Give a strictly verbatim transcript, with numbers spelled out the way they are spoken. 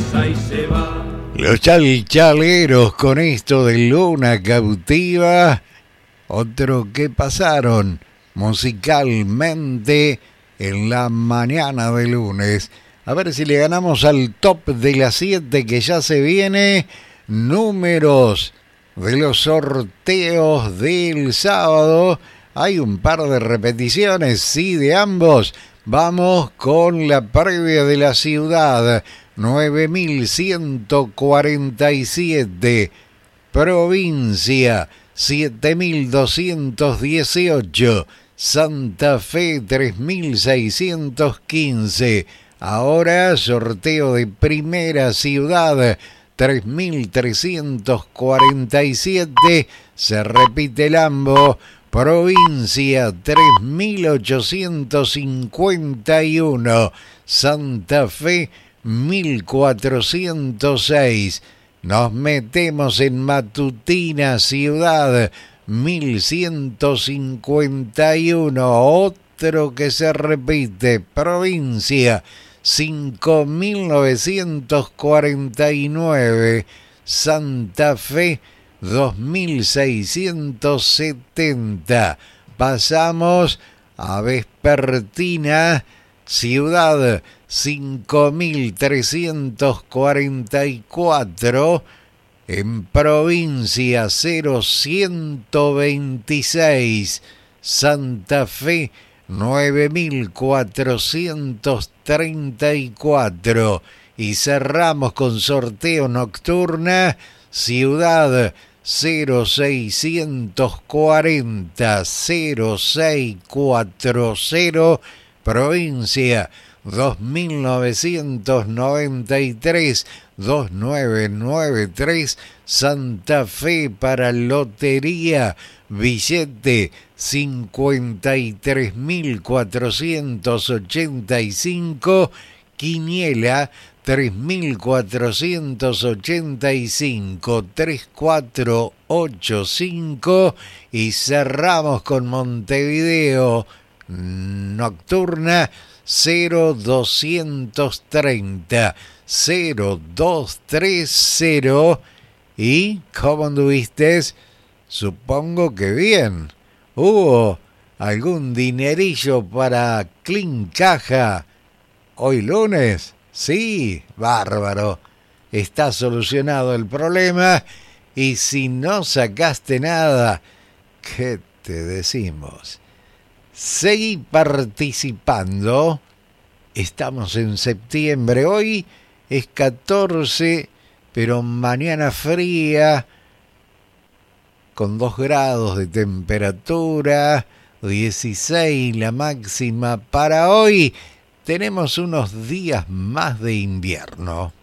regresa y se va. Los chalchaleros con esto de Luna Cautiva, otro que pasaron musicalmente en la mañana de lunes. A ver si le ganamos al top de las siete que ya se viene. Números de los sorteos del sábado. Hay un par de repeticiones, sí, de ambos. Vamos con la previa de la ciudad. nueve mil ciento cuarenta y siete. Provincia, siete mil doscientos dieciocho. Santa Fe, tres mil seiscientos quince. Ahora, sorteo de primera ciudad, tres mil trescientos cuarenta y siete. Se repite el ambo. Provincia, tres mil ochocientos cincuenta y uno. Santa Fe, mil cuatrocientos seis. Nos metemos en Matutina Ciudad, mil ciento cincuenta y uno. Otro que se repite. Provincia, cinco mil novecientos cuarenta y nueve. Santa Fe, dos mil seiscientos setenta. Pasamos a Vespertina Ciudad, cinco mil trescientos cuarenta y cuatro. En Provincia, cero ciento veintiséis. Santa Fe, nueve mil cuatrocientos treinta y cuatro. Y cerramos con sorteo nocturna. Ciudad, cero seiscientos cuarenta. cero seis cuarenta. Provincia, dos mil novecientos noventa y tres. dos mil novecientos noventa y tres. Santa Fe para lotería. Billete, cincuenta y tres mil cuatrocientos ochenta y cinco. Quiniela, tres mil cuatrocientos ochenta y cinco. tres cuatro ocho cinco. Y cerramos con Montevideo nocturna, cero doscientos treinta. cero dos tres cero. ¿Y cómo anduviste? Supongo que bien. ¿Hubo algún dinerillo para Clean Caja hoy lunes? Sí, bárbaro. Está solucionado el problema. Y si no sacaste nada, ¿qué te decimos? Seguí participando. Estamos en septiembre. Hoy es catorce, pero mañana fría, con dos grados de temperatura, dieciséis la máxima para hoy. Tenemos unos días más de invierno.